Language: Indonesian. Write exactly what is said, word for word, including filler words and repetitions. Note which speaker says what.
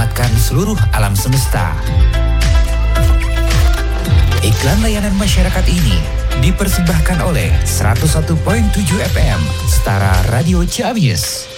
Speaker 1: menyelamatkan seluruh alam semesta. Iklan layanan masyarakat ini dipersembahkan oleh seratus satu koma tujuh F M Setara Radio Ciamis.